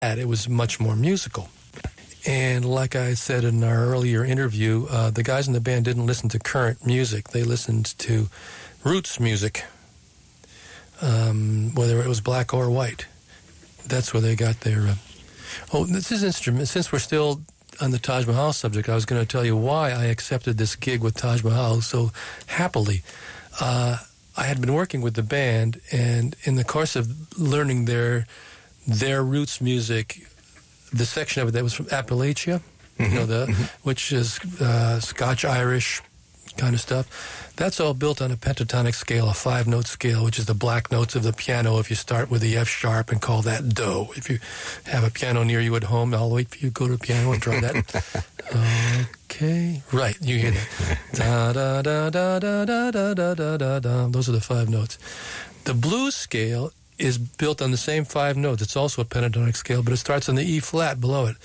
It was much more musical. And like I said in our earlier interview, the guys in the band didn't listen to current music. They listened to roots music, whether it was black or white. That's where they got their... this is instrument. Since we're still on the Taj Mahal subject, I was going to tell you why I accepted this gig with Taj Mahal so happily. I had been working with the band, and in the course of learning their roots music, the section of it that was from Appalachia, which is Scotch-Irish kind of stuff, that's all built on a pentatonic scale, a 5-note scale, which is the black notes of the piano. If you start with the F sharp and call that do. If you have a piano near you at home, I'll wait for you to go to the piano and try that. Okay. Right, you hear that. Da, da, da, da, da, da, da, da, da, da. Those are the 5 notes. The blues scale is built on the same 5 notes. It's also a pentatonic scale, but it starts on the E flat below it.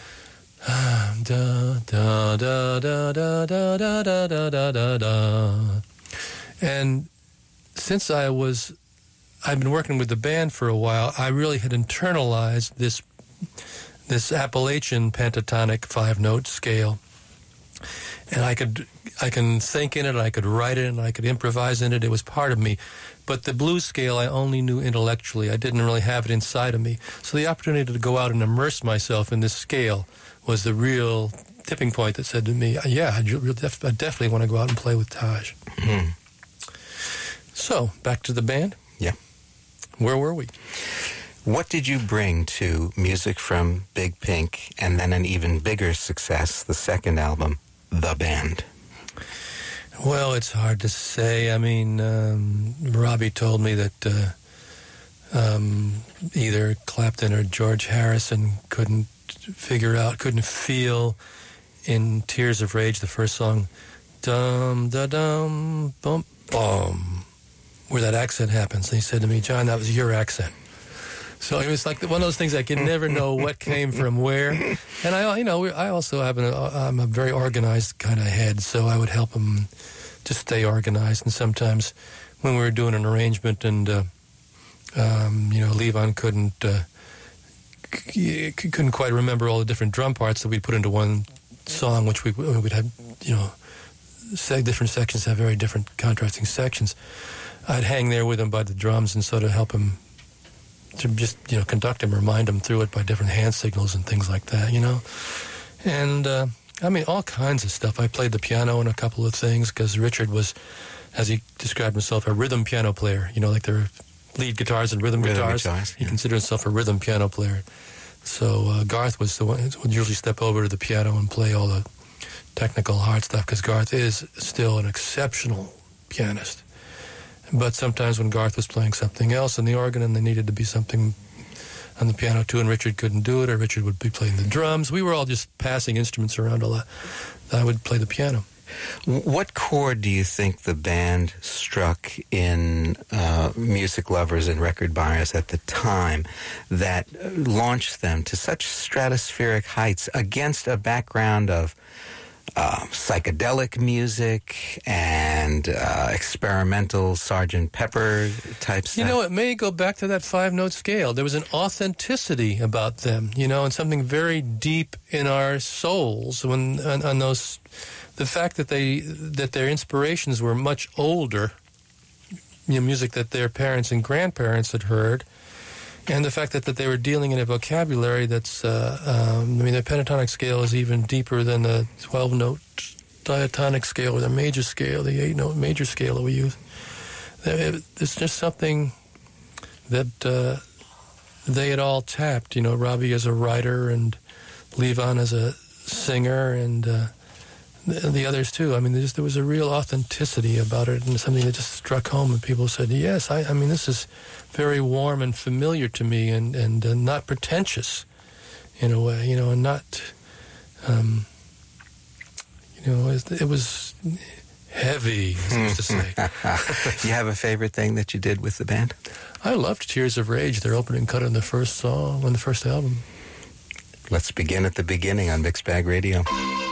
Da, da, da, da, da, da, da, da, da, da, da. And since I'd been working with the band for a while, I really had internalized this Appalachian pentatonic 5-note scale. And I can think in it, I could write it, and I could improvise in it. It was part of me. But the blues scale I only knew intellectually. I didn't really have it inside of me. So the opportunity to go out and immerse myself in this scale was the real tipping point that said to me, yeah, I definitely want to go out and play with Taj. Mm-hmm. So, back to the band. Yeah. Where were we? What did you bring to music from Big Pink and then an even bigger success, the second album, The Band? Well, it's hard to say. I mean, Robbie told me that either Clapton or George Harrison couldn't feel in Tears of Rage, the first song, dum da dum bum bum, where that accent happens. And he said to me, John, that was your accent. So it was like one of those things I could never know what came from where. And I also have I'm a very organized kind of head, so I would help him to stay organized. And sometimes when we were doing an arrangement and Levon couldn't quite remember all the different drum parts that we'd put into one song, which we'd have, different sections have very different contrasting sections. I'd hang there with him by the drums and sort of help him to just, conduct him, remind him through it by different hand signals and things like that, And, all kinds of stuff. I played the piano in a couple of things because Richard was, as he described himself, a rhythm piano player, like there are lead guitars and rhythm guitars. He considered himself a rhythm piano player. So Garth was the one who would usually step over to the piano and play all the technical hard stuff because Garth is still an exceptional pianist. But sometimes when Garth was playing something else on the organ and there needed to be something on the piano too and Richard couldn't do it, or Richard would be playing the drums, we were all just passing instruments around a lot. I would play the piano. What chord do you think the band struck in music lovers and record buyers at the time that launched them to such stratospheric heights against a background of psychedelic music and experimental Sgt. Pepper type stuff? It may go back to that 5-note scale. There was an authenticity about them, and something very deep in our souls when on those. The fact that their inspirations were much older, music that their parents and grandparents had heard, and the fact that they were dealing in a vocabulary that's, the pentatonic scale is even deeper than the 12-note diatonic scale or the major scale, the 8-note major scale that we use. It's just something that they had all tapped, Robbie as a writer and Levon as a singer and the others too. There was a real authenticity about it and something that just struck home and people said, yes, this is very warm and familiar to me and not pretentious in a way, and not, it was heavy, as I used to say. You have a favorite thing that you did with the band? I loved Tears of Rage, their opening cut on the first song, on the first album. Let's begin at the beginning on Mixed Bag Radio.